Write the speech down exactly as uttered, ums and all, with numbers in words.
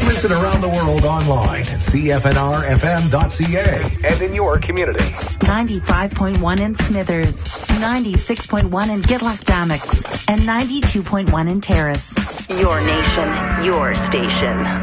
Listen around the world online at C F N R F M dot C A and in your community. ninety-five point one in Smithers, ninety-six point one in Gitlock-Dommix, and ninety-two point one in Terrace. Your nation, your station.